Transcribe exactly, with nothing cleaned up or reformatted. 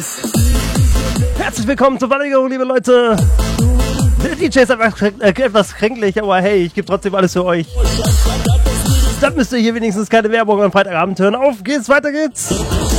Herzlich willkommen zur Verlängerung, liebe Leute. Der D J ist einfach äh, etwas kränklich, aber hey, ich gebe trotzdem alles für euch. Dann müsst ihr hier wenigstens keine Werbung am Freitagabend hören. Auf geht's, weiter geht's.